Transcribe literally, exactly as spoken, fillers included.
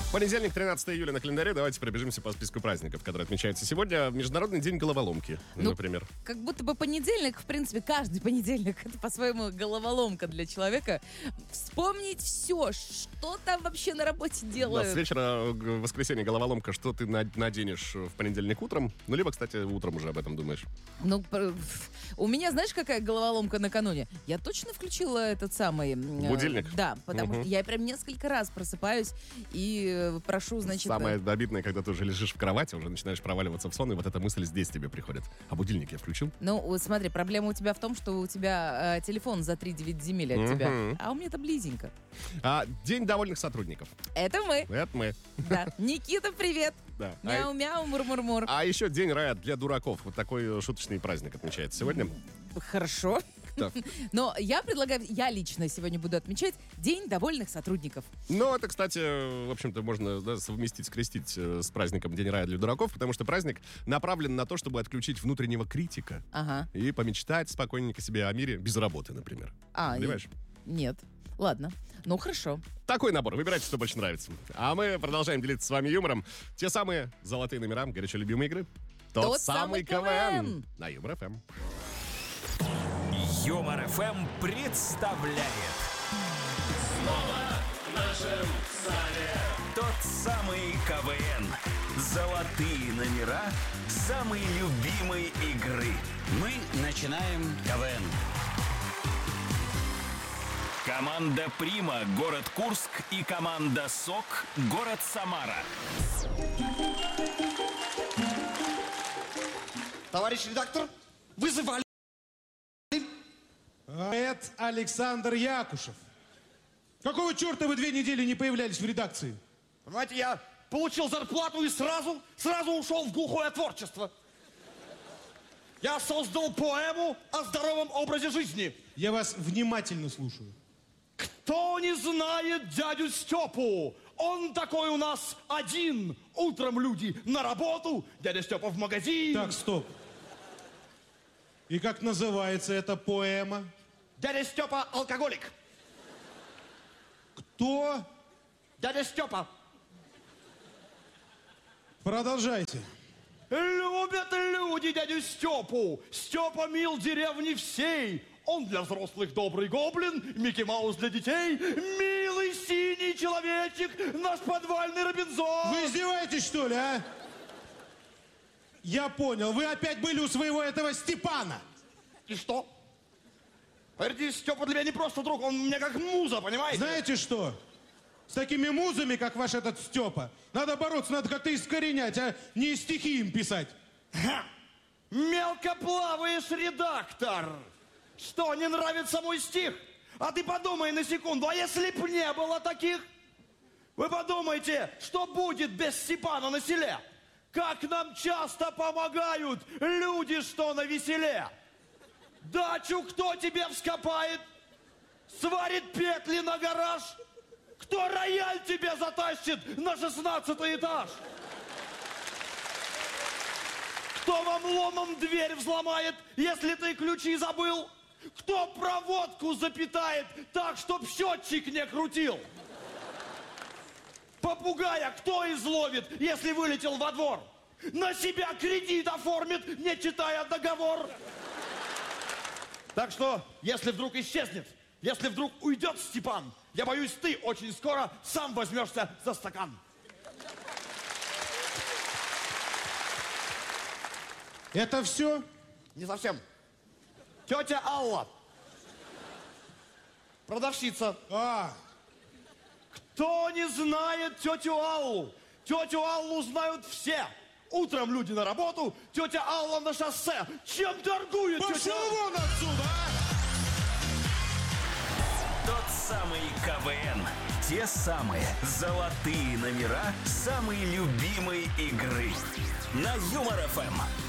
Понедельник, тринадцатое июля на календаре. Давайте пробежимся по списку праздников, которые отмечаются сегодня. Международный день головоломки, Ну, например. Как будто бы понедельник, в принципе, каждый понедельник, это по-своему головоломка для человека. Вспомнить все, что там вообще на работе Да, делают. с вечера в воскресенье головоломка, что ты на- наденешь в понедельник утром. Ну, либо, кстати, утром уже об этом думаешь. Ну, пр- у меня, знаешь, какая головоломка накануне? Я точно включила этот самый... м, э, Будильник? Да, потому Мгм. что я прям несколько раз просыпаюсь и э, прошу, значит... Самое обидное, когда ты уже лежишь в кровати, уже начинаешь проваливаться в сон, и вот эта мысль здесь тебе приходит. А будильник я включил? Ну, вот смотри, проблема у тебя в том, что у тебя э, телефон за три девять земель от Мгм. тебя, а у меня это близенько. А, день довольных сотрудников. Это мы, Это мы. да. Никита, привет. Да. А, Мяу-мяу, мур-мур-мур. а еще день рая для дураков. Вот такой шуточный праздник отмечается сегодня. Хорошо. Да. Но я предлагаю, я лично сегодня буду отмечать День довольных сотрудников. Ну, это, кстати, в общем-то, можно да, совместить, скрестить э, с праздником День рая для дураков, потому что праздник направлен на то, чтобы отключить внутреннего критика Ага. и помечтать спокойненько себе о мире без работы, например. А, Понимаешь? и- Нет. Ладно. Ну, хорошо. Такой набор. Выбирайте, что больше нравится. А мы продолжаем делиться с вами юмором. Те самые золотые номера горячо любимой игры. Тот, Тот самый КВН. На Юмор ФМ. Юмор эф эм представляет Снова в нашем зале тот самый КВН. Золотые номера самой любимой игры. Мы начинаем КВН. Команда «Прима», город Курск, и команда «СОК», город Самара. Товарищ редактор, вызывали. А это Александр Якушев. Какого черта вы две недели не появлялись в редакции? Понимаете, я получил зарплату и сразу, сразу ушел в глухое творчество. Я создал поэму о здоровом образе жизни. Я вас внимательно слушаю. Кто не знает дядю Степу? Он такой у нас один. Утром люди на работу, дядя Степа в магазин. Так, стоп. И как называется эта поэма? Дядя Степа алкоголик. Кто? Дядя Степа. Продолжайте. Любят люди дядю Степу. Степа мил деревни всей. Он для взрослых добрый гоблин, Микки Маус для детей. Милый синий человечек, наш подвальный Робинзон. Вы издеваетесь, что ли, а? Я понял. Вы опять были у своего этого Степана. И что? Поверьте, Степа для меня не просто друг, он мне как муза, понимаете? Знаете что? С такими музами, как ваш этот Степа, надо бороться, надо как-то искоренять, а не стихи им писать. Ха! Мелко плаваешь, редактор. Что, не нравится мой стих? А ты подумай на секунду, а если б не было таких? Вы подумайте, что будет без Степана на селе? Как нам часто помогают люди, что на веселе. Дачу кто тебе вскопает? Сварит петли на гараж? Кто рояль тебе затащит на шестнадцатый этаж? Кто вам ломом дверь взломает, если ты ключи забыл? Кто проводку запитает так, чтоб счетчик не крутил? Попугая кто изловит, если вылетел во двор? На себя кредит оформит, не читая договор. Так что, если вдруг исчезнет, если вдруг уйдет Степан, я боюсь, ты очень скоро сам возьмешься за стакан. Это все? Не совсем. Тетя Алла. Продавщица. А, Кто не знает тетю Аллу? Тетю Аллу знают все. Утром люди на работу, тетя Алла на шоссе. Чем торгует тетя пошел Алла? вон отсюда, а! Тот самый КВН. Те самые золотые номера самой любимой игры. На Юмор эф эм.